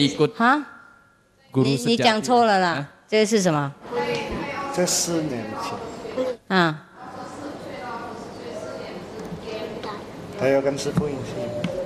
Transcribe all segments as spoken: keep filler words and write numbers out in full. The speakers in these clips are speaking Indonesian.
ikut guru sejati. 你讲错了啦，这个是什么？ 这四年前。 啊。 他要跟师父印信。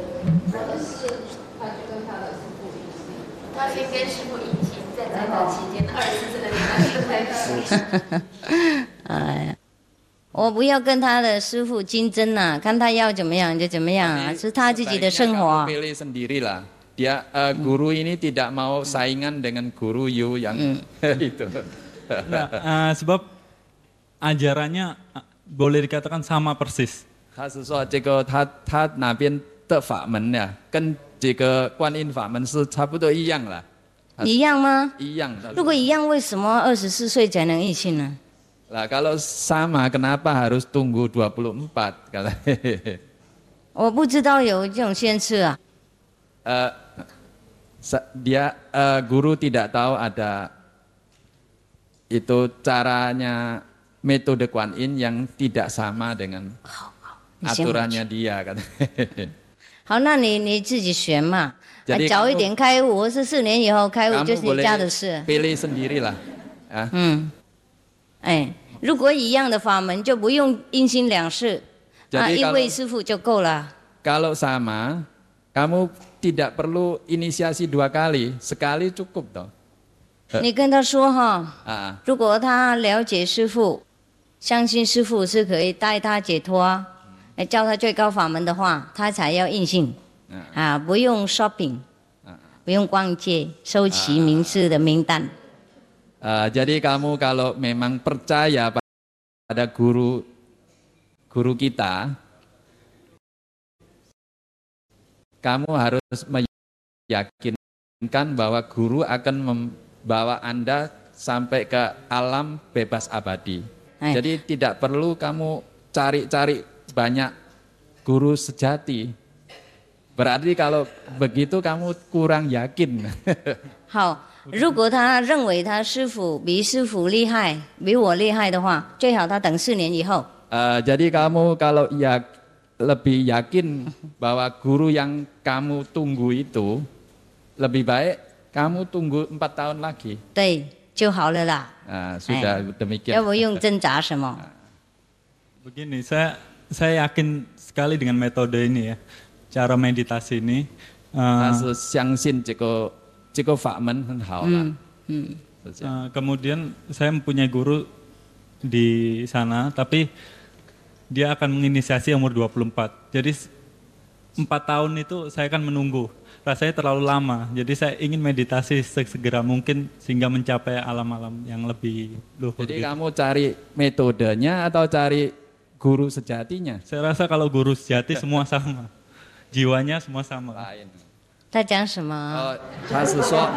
他先跟师父印信，在在那期间二十四个礼拜。 哎呀，我不要跟他的师父竞争呐，看他要怎么样就怎么样啊，是他自己的生活。 pilih sendirilah. Dia uh, guru ini tidak mau saingan dengan guru you yang itu. Nah, uh, sebab ajarannya boleh dikatakan sama persis. 他是说这个他他那边的法门呀，跟这个观音法门是差不多一样了。 一样吗？ 一样的。 如果一样，为什么二十四岁才能印信呢？ Lah kalau sama, kenapa harus tunggu dua puluh empat? Kata. 我不知道有这种限制啊。 Uh, dia uh, guru tidak tahu ada itu caranya metode Kuan Yin yang tidak sama dengan aturannya dia kan. 好，那你你自己选嘛， Jadi 早一点开悟，或是四年以后开悟，就是你家的事。 pilih sendirilah. Ya. 嗯，哎，如果一样的法门，就不用因心两事，啊，一位师父就够了。 Kalau sama, kamu tidak perlu inisiasi dua kali, sekali cukup toh. 你跟他说哈， 啊， 如果他了解师父，相信师父是可以带他解脱，教他最高法门的话，他才要印信。啊，不用 shopping， 不用逛街，收集名次的名单。 Uh, jadi kamu kalau memang percaya pada guru guru kita, kamu harus meyakinkan bahwa guru akan membawa Anda sampai ke alam bebas abadi. Eh. Jadi tidak perlu kamu cari-cari banyak guru sejati. Berarti kalau begitu kamu kurang yakin. 好，如果他认为他师父比师父厉害，比我厉害的话，最好他等四年以后。 Uh, jadi kamu kalau ya lebih yakin bahwa guru yang kamu tunggu itu lebih baik kamu tunggu empat tahun lagi. 对，就好了啦。 Uh, sudah eh, demikian. 要不用挣扎什么？ Begini, saya saya yakin sekali dengan metode ini ya, cara meditasi ini. Uh, hmm, hmm. Uh, kemudian saya mempunyai guru di sana, tapi dia akan menginisiasi umur dua puluh empat. Jadi empat tahun itu saya akan menunggu. Rasanya terlalu lama. Jadi saya ingin meditasi segera mungkin sehingga mencapai alam-alam yang lebih luhur. Jadi gitu. Kamu cari metodenya atau cari guru sejatinya? Saya rasa kalau guru sejati semua sama. Jiwanya semua sama. Lain. 他讲什么？ 哦，他是说，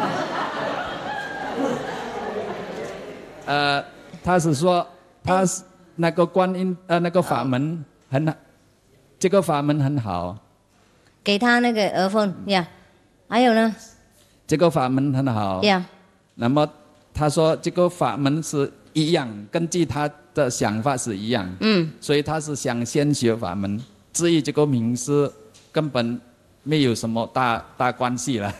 呃，他是说，他是那个观音呃那个法门很，这个法门很好。 给他那个耳风呀，还有呢？ 这个法门很好。 呀。 那么他说这个法门是一样，根据他的想法是一样。嗯。所以他是想先学法门，至于这个名师根本。 没有什么大大关系了。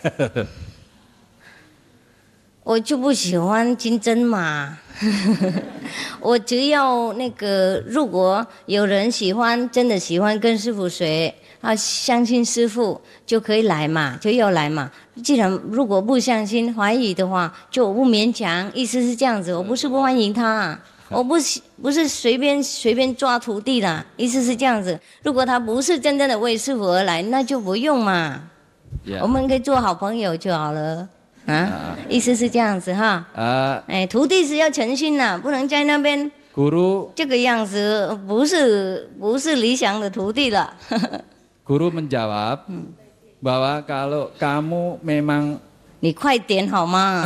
我就不喜欢竞争嘛，我只要那个，如果有人喜欢，真的喜欢跟师父学，啊，相信师父就可以来嘛，就要来嘛。既然如果不相信、怀疑的话，就不勉强。意思是这样子，我不是不欢迎他。 我不是不是随便随便抓徒弟的，意思是这样子。如果他不是真正的为师父而来，那就不用嘛。Yeah. 我们可以做好朋友就好了，啊， uh, 意思是这样子哈。啊， uh, 哎，徒弟是要诚心的，不能在那边 guru 这个样子，不是不是理想的徒弟了。 Guru menjawab bahwa kalau kamu memang 你快点好吗？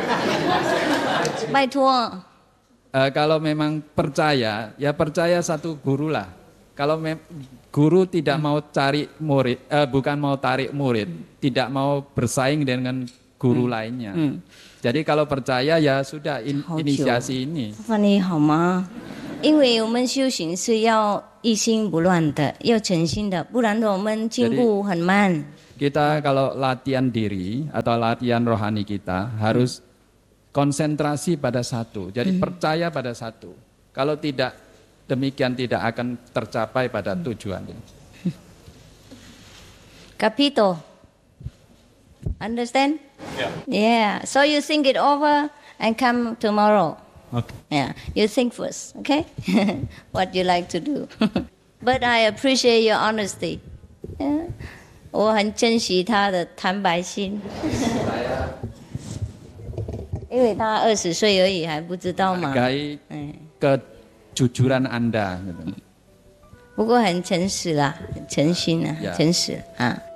拜托。 Uh, kalau memang percaya, ya percaya satu guru lah. Kalau mem guru tidak hmm. mau cari murid, uh, bukan mau tarik murid, hmm. tidak mau bersaing dengan guru hmm. lainnya. Hmm. Jadi kalau percaya ya sudah in inisiasi ini. 范你好吗？因为我们修行是要一心不乱的，要诚心的，不然的我们进步很慢。 kita kalau latihan diri atau latihan rohani kita harus konsentrasi pada satu. Jadi percaya pada satu. Kalau tidak demikian tidak akan tercapai pada tujuan. Capito. Understand? Yeah. Yeah. So you think it over and come tomorrow. Okay. Yeah. You think first, okay? What you like to do. But I appreciate your honesty. Yeah. 我很珍惜他的坦白心。因为他二十岁而已，还不知道嘛。 Hargai kejujuran Anda. 不过很诚实啦，很诚心啊， Yeah. 诚实啊。